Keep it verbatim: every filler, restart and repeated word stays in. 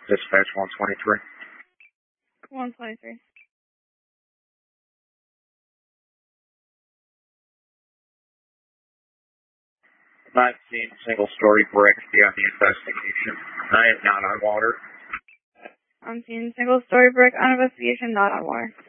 Dispatch one twenty-three. one twenty-three. I've seen single-story brick beyond the investigation. I am not on water. I'm seeing single-story brick on investigation, not on water.